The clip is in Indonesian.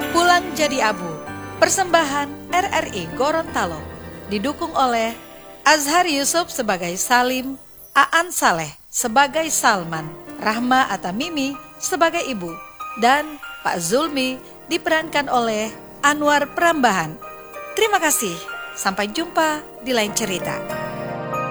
Pulang Jadi Abu, persembahan RRI Gorontalo, didukung oleh Azhar Yusuf sebagai Salim, Aan Saleh sebagai Salman, Rahma Atamimi sebagai Ibu, dan Pak Zulmi diperankan oleh Anwar Prambahan. Terima kasih, sampai jumpa di lain cerita.